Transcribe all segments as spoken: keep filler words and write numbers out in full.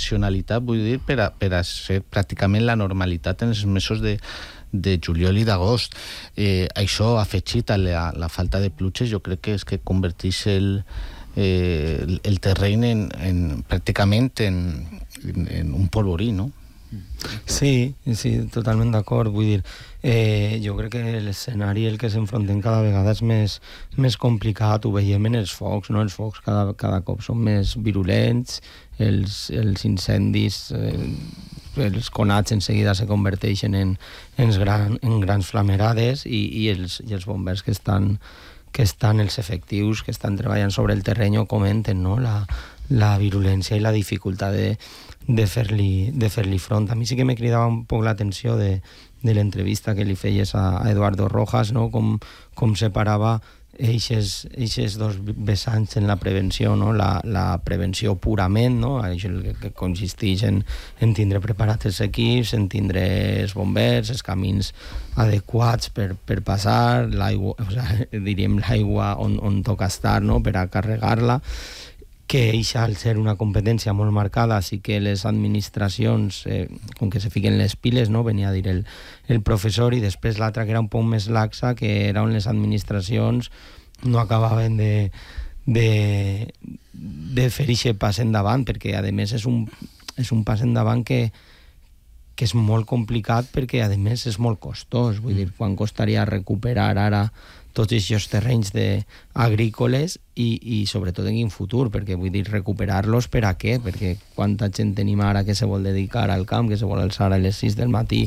excepcionalitat, vull dir, per a, per a ser pràcticament la normalitat en els mesos de, de juliol i d'agost. Eh, això afegit a la, la falta de pluges, jo crec que és que converteix el, eh, el, el terreny en, en, pràcticament en, en, en un polvorí, no? Sí, sí, totalment d'acord. Vull dir, eh, jo crec que l'escenari el que s'enfrontem cada vegada és més, més complicat. Ho veiem en els focs, no? Els focs cada, cada cop són més virulents, els, els incendis, eh, els conats en seguida se converteixen en, en, gran, en grans flamerades i, i, els, i els bombers que estan, que estan, els efectius que estan treballant sobre el terreny ho comenten, no? La, la virulència i la dificultat de de fer-li de fer-li front. A mi sí que me cridava un poc l'atenció de, de l'entrevista que li feies a, a Eduardo Rojas, no? com, com separava eixes, eixes dos vessants en la prevenció, no? la, la prevenció purament, no? Això que, que consisteix en, en tindre preparats els equips, en tindre els bombers, els camins adequats per, per passar, l'aigua, o sigui, diríem l'aigua on, on toca estar, no? Per a carregar-la, que eixa, al ser una competència molt marcada, sí que les administracions, eh, com que se fiquen les piles, no? Venia a dir el, el professor, i després l'altra que era un poc més laxa, que era on les administracions no acabaven de, de, de fer aquest pas endavant, perquè a més és un, és un pas endavant que, que és molt complicat, perquè a més és molt costós. Vull dir, quan costaria recuperar ara tots aquests terrenys de agrícoles i, i sobretot en quin futur, perquè vull dir, recuperar-los per a què? Perquè quanta gent tenim ara que se vol dedicar al camp, que se vol alçar a les sis del matí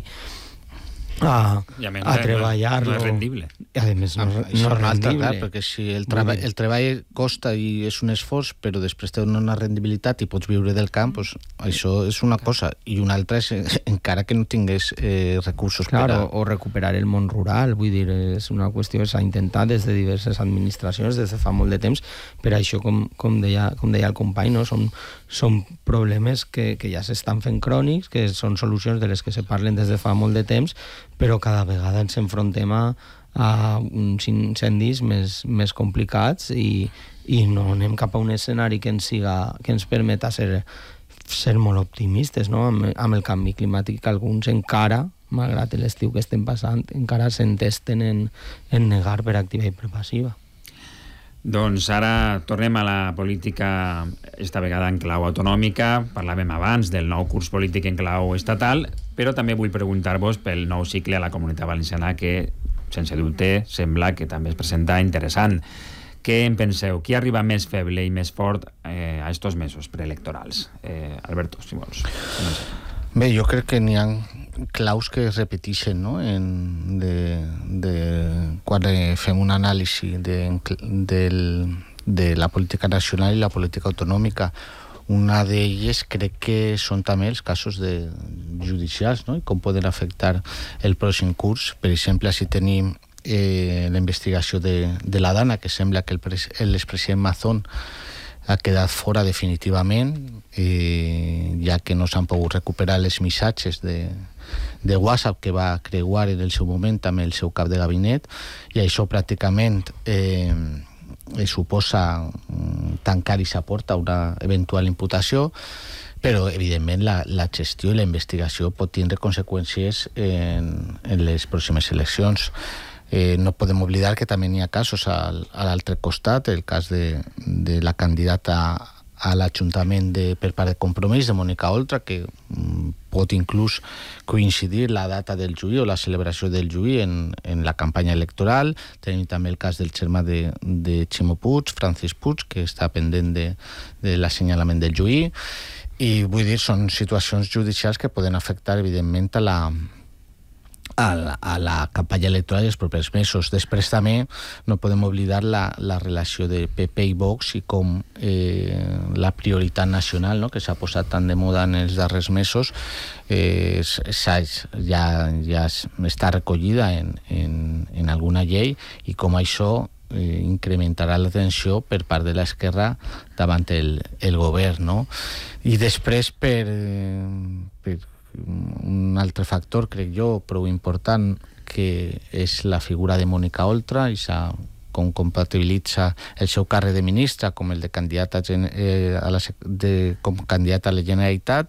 a, a, a treballar-lo. No és rendible. I a més no, no, no és rendible. altre, clar, perquè si el, treba, el treball costa i és un esforç, però després té una rendibilitat i pots viure del camp, pues, això és una cosa. I una altra és encara que no tingués eh, recursos claro, per a... o recuperar el món rural. Vull dir, és una qüestió que s'ha intentat des de diverses administracions des de fa molt de temps. Per això, com, com, deia, com deia el company, no? són, són problemes que, que ja s'estan fent crònics, que són solucions de les que se parlen des de fa molt de temps, però cada vegada ens enfrontem a, a uns incendis més, més complicats i, i no anem cap a un escenari que ens, siga, que ens permeta ser, ser molt optimistes, no? amb, amb el canvi climàtic, que alguns encara, malgrat l'estiu que estem passant, encara s'entesten en, en negar per activa i per passiva. Doncs ara tornem a la política, esta vegada en clau autonòmica. Parlàvem abans del nou curs polític en clau estatal, però també vull preguntar-vos pel nou cicle a la Comunitat Valenciana, que, sense dubte, sembla que també es presenta interessant. Què en penseu? Qui arriba més feble i més fort eh, a estos mesos preelectorals? Eh, Alberto, si vols. Bé, jo crec que n'hi ha claus que es repeteixen, no? En de, de, quan fem un anàlisi de, de, de la política nacional i la política autonòmica. Una d'elles crec que són també els casos de judicials, no? I com poden afectar el pròxim curs. Per exemple, si tenim eh, la investigació de, de la Dana, que sembla que l'expresident Mazón ha quedat fora definitivament, eh, ja que no s'han pogut recuperar els missatges de, de WhatsApp que va creuar en el seu moment amb el seu cap de gabinet, i això pràcticament eh, suposa tancar i s'aporta una eventual imputació, però evidentment la, la gestió i la investigació pot tindre conseqüències en, en les pròximes eleccions. Eh, no podem oblidar que també n'hi ha casos al, a l'altre costat, el cas de, de la candidata a l'Ajuntament de, per part de Compromís, de Mònica Oltra, que mm, pot inclús coincidir la data del juí o la celebració del juí en, en la campanya electoral. Tenim també el cas del germà de, de Ximo Puig, Francis Puig, que està pendent de, de l'assenyalament del juí. I vull dir, són situacions judicials que poden afectar, evidentment, a la... A la, a la campanya electoral els propers mesos. Després també no podem oblidar la, la relació de P P i Vox i com eh, la prioritat nacional, no?, que s'ha posat tan de moda en els darrers mesos, eh, ja, ja està recollida en, en, en alguna llei, i com això eh, incrementarà la tensió per part de l'esquerra davant el, el govern, no? I després per... Eh, per un altre factor, crec jo, prou important, que és la figura de Mònica Oltra, i s'ha com compatibilitza el seu càrrec de ministra com el de candidata a, eh, a la, de, com candidata a la Generalitat,